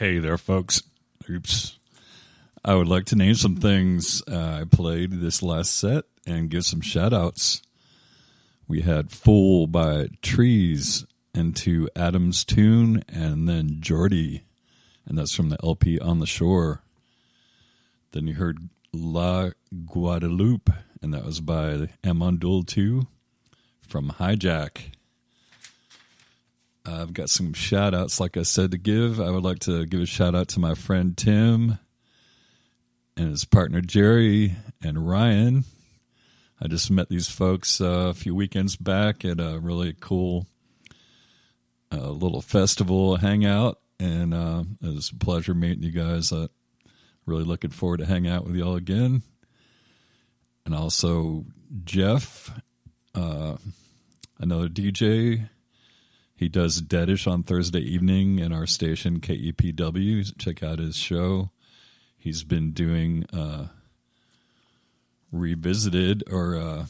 Hey there, folks. Oops. I would like to name some things I played this last set and give some shout outs. We had Fool by Trees into Adam's Tune and then Jordy, and that's from the LP On the Shore. Then you heard La Guadalupe, and that was by Amandul 2 from Hijack. I've got some shout outs, like I said, to give. I would like to give a shout out to my friend Tim and his partner Jerry and Ryan. I just met these folks a few weekends back at a really cool little festival hangout, and it was a pleasure meeting you guys. Really looking forward to hang out with y'all again. And also Jeff, another DJ. He does Deadish on Thursday evening in our station, KEPW. Check out his show. He's been doing Revisited, or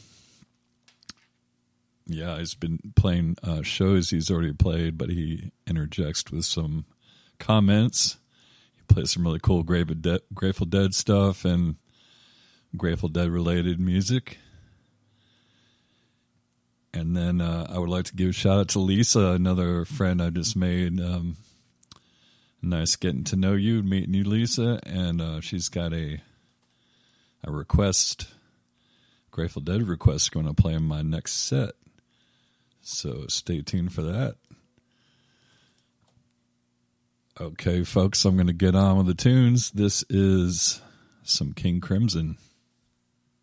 he's been playing shows he's already played, but he interjects with some comments. He plays some really cool Grateful Dead stuff and Grateful Dead related music. And then I would like to give a shout out to Lisa, another friend I just made. Nice getting to know you, meeting you, Lisa. And she's got a request, Grateful Dead request, going to play in my next set. So stay tuned for that. Okay, folks, I'm going to get on with the tunes. This is some King Crimson.